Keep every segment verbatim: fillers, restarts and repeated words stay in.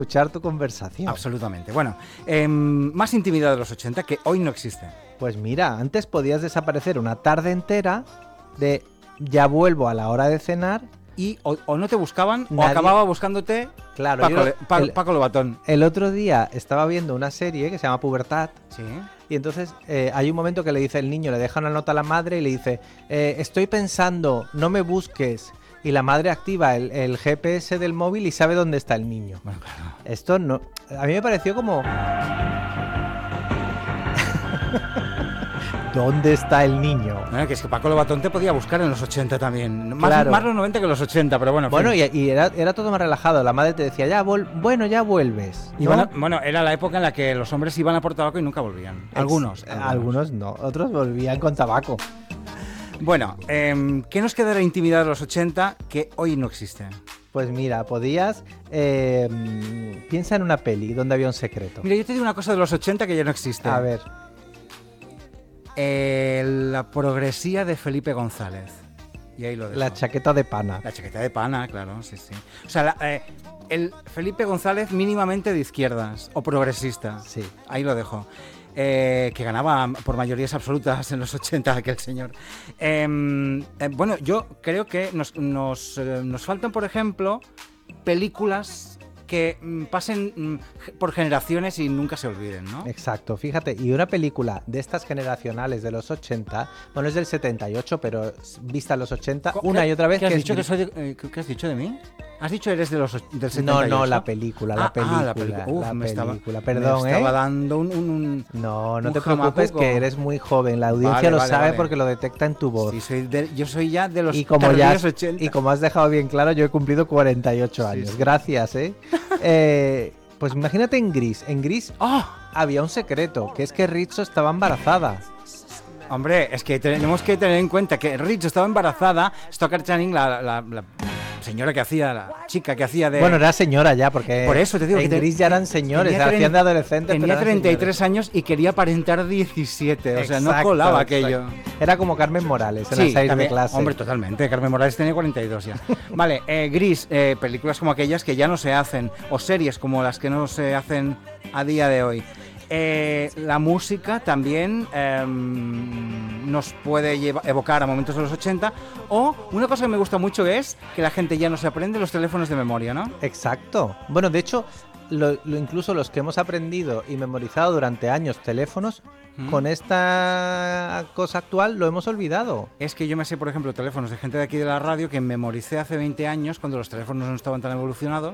escuchar tu conversación. Absolutamente. Bueno, eh, más intimidad de los ochenta que hoy no existe. Pues mira, antes podías desaparecer una tarde entera de ya vuelvo a la hora de cenar. Y o, o no te buscaban Nadie... o acababa buscándote claro, Paco, yo, pa, el, Paco Lobatón. El otro día estaba viendo una serie que se llama Pubertad. Sí. Y entonces eh, hay un momento que le dice el niño, le deja una nota a la madre y le dice, eh, estoy pensando, no me busques. Y la madre activa el, el G P S del móvil y sabe dónde está el niño. Bueno, claro. Esto no... A mí me pareció como... ¿Dónde está el niño? Bueno, que es que Paco Lobatón te podía buscar en los ochenta también. Más, claro. más los noventa que los ochenta, pero bueno. Bueno, y, y era, era todo más relajado. La madre te decía, ya vol bueno, ya vuelves, ¿no? A, bueno, era la época en la que los hombres iban a por tabaco y nunca volvían. Algunos. Ex algunos. algunos no, otros volvían con tabaco. Bueno, eh, ¿qué nos queda de la intimidad de los ochenta que hoy no existe? Pues mira, podías... Eh, piensa en una peli donde había un secreto. Mira, yo te digo una cosa de los ochenta que ya no existe. A ver... Eh, la progresía de Felipe González. Y ahí lo dejo. La chaqueta de pana. La chaqueta de pana, claro, sí, sí. O sea, la, eh, el Felipe González mínimamente de izquierdas o progresista. Sí. Ahí lo dejo. Eh, que ganaba por mayorías absolutas en los ochenta aquel señor. Eh, eh, bueno, yo creo que nos, nos, eh, nos faltan, por ejemplo, películas que mm, pasen mm, por generaciones y nunca se olviden, ¿no? Exacto, fíjate, y una película de estas generacionales de los ochenta, bueno, es del setenta y ocho, pero vista en los ochenta, una y otra vez... ¿Qué has, que dicho, es... que soy de, eh, ¿Qué has dicho de mí? ¿Has dicho eres de los del setenta y ocho? No, no, la película, la ah, película, ah, la película. Uf, la me película. Estaba, Perdón, me ¿eh? estaba dando un... un, un no, no un te preocupes jamacuco. que eres muy joven, la audiencia vale, lo vale, sabe vale. porque lo detecta en tu voz. Sí, soy de, yo soy ya de los y como ya has, ochenta. Y como has dejado bien claro, yo he cumplido cuarenta y ocho años. Sí, sí. Gracias, ¿eh? eh Pues imagínate en Gris. En Gris oh. había un secreto, que es que Rizzo estaba embarazada. Hombre, es que tenemos que tener en cuenta que Rizzo estaba embarazada, Stockard Channing, la, la, la señora que hacía, la chica que hacía de... Bueno, era señora ya, porque por eso te digo en que Gris te... ya eran señores, tenía hacían de adolescentes. Tenía treinta y tres años y quería aparentar diecisiete, o sea, exacto, no colaba exacto. aquello. Era como Carmen Morales en sí, las series también, de clase. Hombre, totalmente, Carmen Morales tenía cuarenta y dos ya. Vale, eh, Gris, eh, películas como aquellas que ya no se hacen, o series como las que no se hacen a día de hoy. Eh, la música también eh, nos puede llevar, evocar a momentos de los ochenta, o una cosa que me gusta mucho es que la gente ya no se aprende los teléfonos de memoria, ¿no? Exacto. Bueno, de hecho, lo, lo incluso los que hemos aprendido y memorizado durante años teléfonos, ¿Mm? con esta cosa actual lo hemos olvidado. Es que yo me sé, por ejemplo, teléfonos de gente de aquí de la radio que memoricé hace veinte años cuando los teléfonos no estaban tan evolucionados.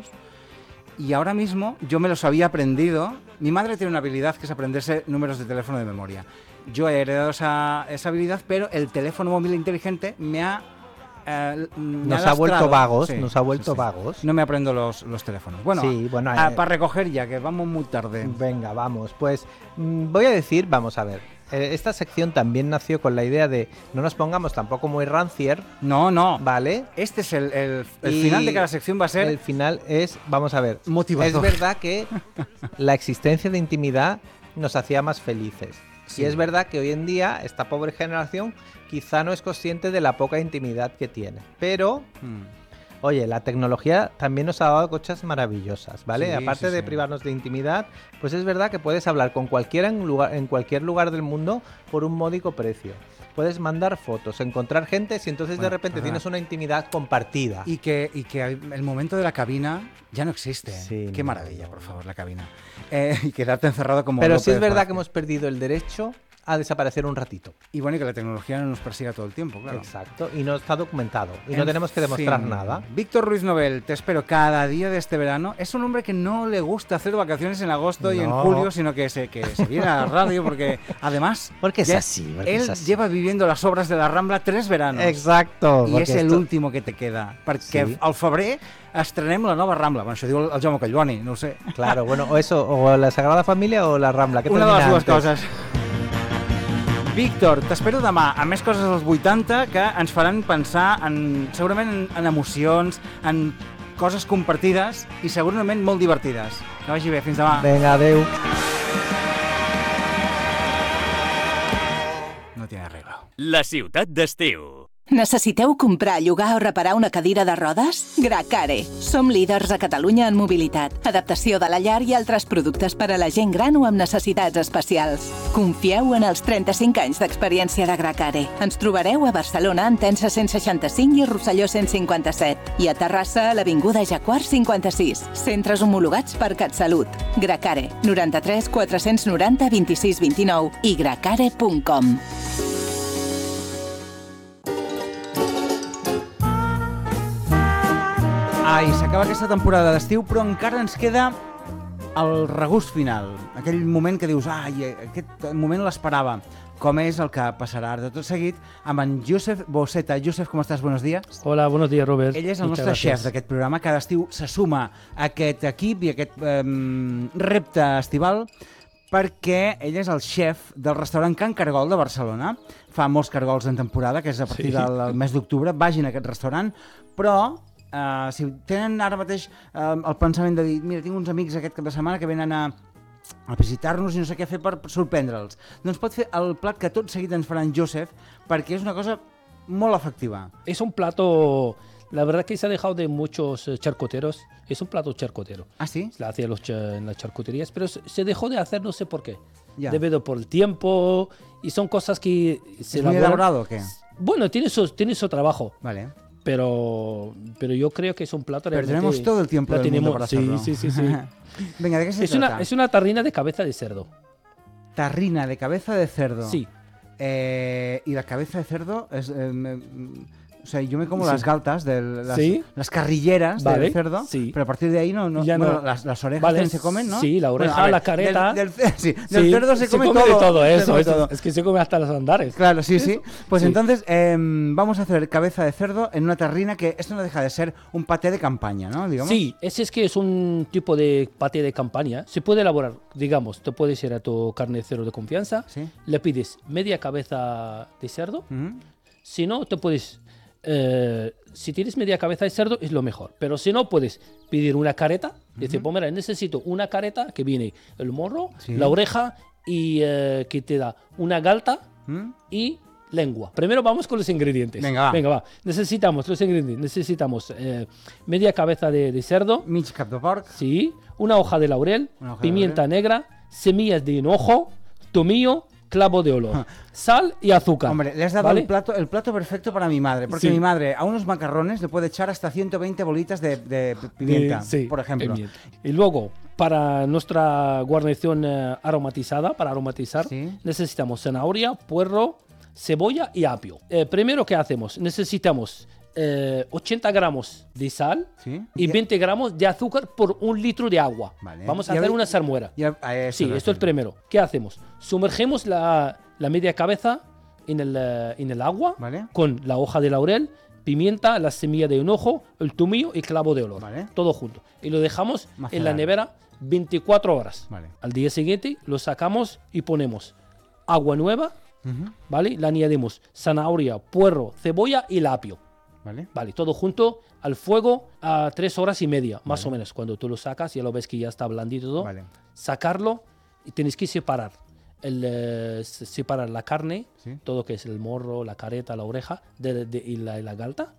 Y ahora mismo yo me los había aprendido. Mi madre tiene una habilidad que es aprenderse números de teléfono de memoria. Yo he heredado esa, esa habilidad, pero el teléfono móvil inteligente me ha... Eh, me nos ha, ha vuelto vagos, sí, nos ha vuelto sí, sí. vagos. No me aprendo los, los teléfonos. Bueno, sí, bueno a, eh, para recoger ya, que vamos muy tarde. Venga, vamos. Pues mmm, voy a decir, vamos a ver. Esta sección también nació con la idea de no nos pongamos tampoco muy rancier. No, no. ¿Vale? Este es el, el, el final de cada sección, va a ser... El final es, vamos a ver, motivador. Es verdad que la existencia de intimidad nos hacía más felices. Sí. Y es verdad que hoy en día esta pobre generación quizá no es consciente de la poca intimidad que tiene. Pero... Hmm. Oye, la tecnología también nos ha dado cosas maravillosas, ¿vale? Sí, Aparte sí, de sí. privarnos de intimidad, pues es verdad que puedes hablar con cualquiera en, lugar, en cualquier lugar del mundo por un módico precio. Puedes mandar fotos, encontrar gente, si entonces bueno, de repente ajá. tienes una intimidad compartida. Y que, y que el momento de la cabina ya no existe. Sí, Qué no, maravilla, no. por favor, la cabina. Eh, y quedarte encerrado como... Pero López sí es verdad Vázquez. que hemos perdido el derecho a desaparecer un ratito. Y bueno, y que la tecnología no nos persiga todo el tiempo, claro. Exacto, y no está documentado, y en no tenemos que demostrar fin. nada. Víctor Ruiz Nobel, te espero cada día de este verano. Es un hombre que no le gusta hacer vacaciones en agosto no. y en julio, sino que se, que se viene a la radio, porque además... Porque es así. Porque él es así. lleva viviendo las obras de la Rambla tres veranos. Exacto. I és esto... l'últim que te queda, perquè sí. al febrer estrenem la nova Rambla. Bueno, això diu el Jaume Collboni, no ho sé. Claro, bueno, o eso, o la Sagrada Familia o la Rambla. Una de les dues coses. Víctor, t'espero demà amb més coses dels vuitanta que ens faran pensar en, segurament en, en emocions, en coses compartides i segurament molt divertides. Que vagi bé, fins demà. Vinga, adeu. No tiene arreglo. La ciutat d'estiu. Necessiteu comprar, llogar o reparar una cadira de rodes? Gracare. Som líders a Catalunya en mobilitat, adaptació de la llar i altres productes per a la gent gran o amb necessitats especials. Confieu en els trenta-cinc anys d'experiència de Gracare. Ens trobareu a Barcelona, Entença cent seixanta-cinc i Rosselló cent cinquanta-set. I a Terrassa, a l'Avinguda Jacquard cinquanta-sis. Centres homologats per CatSalut. Gracare. noranta-tres quatre-cents noranta vint-i-sis vint-i-nou i gracare punt com. Ai, s'acaba aquesta temporada d'estiu, però encara ens queda el regust final. Aquell moment que dius, ai, aquest moment l'esperava. Com és el que passarà de tot seguit amb en Josep Bosseta. Josep, com estàs? Buenos días. Hola, buenos días, Robert. Ell és el nostre chef d'aquest programa. Cada estiu se suma a aquest equip i a aquest eh, repte estival perquè ell és el chef del restaurant Can Cargol de Barcelona. Fa molts cargols en temporada, que és a partir sí. del mes d'octubre. Vagin a aquest restaurant, però Uh, si tenen ara mateix uh, el pensament de dir, mira, tinc uns amics aquest cap de setmana que venen a, a visitar-nos i no sé què fer per sorprendre'ls, doncs pot fer el plat que tot seguit ens farà en Josep, perquè és una cosa molt efectiva. Es un plato, la verdad que se ha dejado de muchos charcuteros, es un plato charcutero. ¿Ah, sí? Se la hacía los ch- en las charcuterías, pero se dejó de hacer, no sé por qué. Ya. Debido por el tiempo, y son cosas que se ¿Es muy elaborado o qué? Bueno, tiene su, tiene su trabajo. Vale. Pero, pero yo creo que es un plato pero realmente... tenemos todo el tiempo del tenemos, mundo para hacerlo. Sí, sí, sí. sí. Venga, ¿de qué se es trata? Una, es una tarrina de cabeza de cerdo. Tarrina de cabeza de cerdo. Sí. Eh, y la cabeza de cerdo es... Eh, me, o sea, yo me como sí. las galtas, de las, ¿Sí? las carrilleras vale. del cerdo, sí. pero a partir de ahí no... no, ya bueno, no. Las, las orejas vale. también se comen, ¿no? Sí, la oreja, bueno, ver, la careta... Del, del, sí, del sí, cerdo se, se come, come todo. de todo eso, come eso todo. Es que se come hasta los andares. Claro, sí, sí. Pues sí. entonces eh, vamos a hacer cabeza de cerdo en una tarrina que esto no deja de ser un paté de campaña, ¿no? Digamos. Sí, ese es que es un tipo de paté de campaña. Se puede elaborar, digamos, tú puedes ir a tu carnicero de confianza, ¿Sí? le pides media cabeza de cerdo, Uh-huh. si no, te puedes... Eh, si tienes media cabeza de cerdo es lo mejor, pero si no puedes pedir una careta, uh-huh. decir, pues mira, necesito una careta que viene el morro, sí. la oreja y eh, que te da una galta uh-huh. y lengua. Primero vamos con los ingredientes. Venga, va. Venga, va. Necesitamos los ingredientes. Necesitamos eh, media cabeza de, de cerdo. Mig cap de porc. Sí. Una hoja de laurel. Hoja pimienta de laurel. negra. Semillas de hinojo. Tomillo. Clavo de olor. Sal y azúcar. Hombre, le has dado ¿vale? el, plato, el plato perfecto para mi madre. Porque sí. mi madre a unos macarrones le puede echar hasta ciento veinte bolitas de, de pimienta, sí, por ejemplo. Pimienta. Y luego, para nuestra guarnición eh, aromatizada, para aromatizar, sí. necesitamos zanahoria, puerro, cebolla y apio. Eh, primero, ¿qué hacemos? Necesitamos eh, ochenta gramos de sal ¿Sí? y veinte gramos de azúcar por un litro de agua. Vale. Vamos a Y hacer a- una salmuera. Ya, a eso Sí, lo esto es el hacemos. primero. ¿Qué hacemos? Sumergimos la, la media cabeza en el, eh, en el agua Vale. con la hoja de laurel, pimienta, la semilla de hinojo, el tomillo y clavo de olor. Vale. Todo junto. Y lo dejamos Macerar. en la nevera veinticuatro horas. Vale. Al día siguiente lo sacamos y ponemos agua nueva, Ujú. ¿vale? Le añadimos zanahoria, puerro, cebolla y el apio. Vale. Vale, todo junto al fuego a tres horas y media, más o menos. Cuando tú lo sacas, ya lo ves que ya está blandito todo. Vale. Sacarlo y tienes que separar. El, eh, se- separar la carne, Sí. todo que es el morro, la careta, la oreja de, de- y, la, y la galta,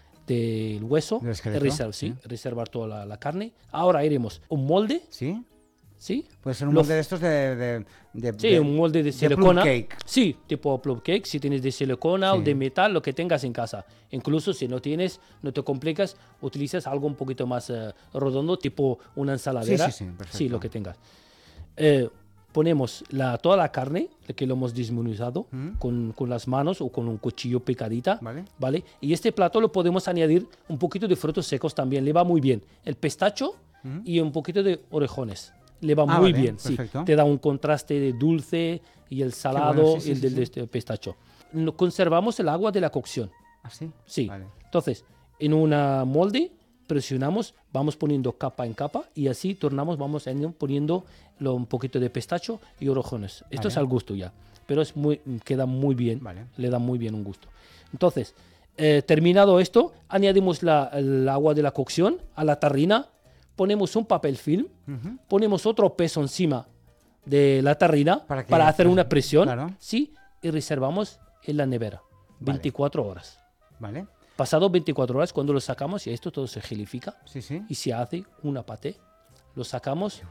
del hueso, Del esqueleto, reservar, sí, sí. reservar toda la, la carne. Ahora iremos un molde, ¿Sí? ¿sí? Puede ser un Lo- molde de estos de... de, de- Sí, de- un molde de de silicona. plum cake. Sí, tipo plum cake, si tienes de silicona Sí. o de metal, lo que tengas en casa. Incluso si no tienes, no te complicas, utilizas algo un poquito más eh, redondo, tipo una ensaladera. Sí, sí, sí, perfecto. Sí, lo que tengas. Eh, ponemos la, toda la carne, que lo hemos dismenuzado, Mm. con, con las manos o con un cuchillo picadita. Vale. ¿Vale? Y este plato lo podemos añadir un poquito de frutos secos también, le va muy bien. El pistacho Mm. y un poquito de orejones. Le va Ah, muy vale, bien, sí. perfecto. Te da un contraste de dulce y el salado bueno, sí, sí, y el sí, del sí. de este pistacho. No- Conservamos el agua de la cocción. ¿Ah, sí? Sí. Vale. Entonces, en una molde presionamos, vamos poniendo capa en capa y así tornamos, vamos en- poniendo lo- un poquito de pistacho y orejones. Esto Vale. es al gusto ya, pero es muy, queda muy bien, Vale. le da muy bien un gusto. Entonces, eh, terminado esto, añadimos la- el agua de la cocción a la tarrina, ponemos un papel film, Ujú. ponemos otro peso encima de la tarrina ¿Para para, qué? hacer una presión, Claro. sí, y reservamos en la nevera, veinticuatro horas. Vale. Pasado veinticuatro horas, cuando lo sacamos, y esto todo se gelifica Sí, sí. y se hace una paté. Lo sacamos